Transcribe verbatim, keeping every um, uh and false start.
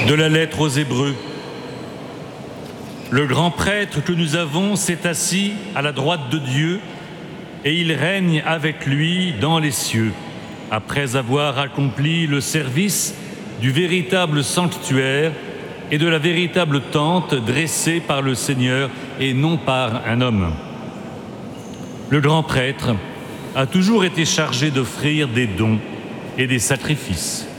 De la lettre aux Hébreux. Le grand prêtre que nous avons s'est assis à la droite de Dieu et il règne avec lui dans les cieux, après avoir accompli le service du véritable sanctuaire et de la véritable tente dressée par le Seigneur et non par un homme. Le grand prêtre a toujours été chargé d'offrir des dons et des sacrifices.